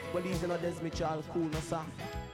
Well, these are not Des Mitchell, cool, no sir.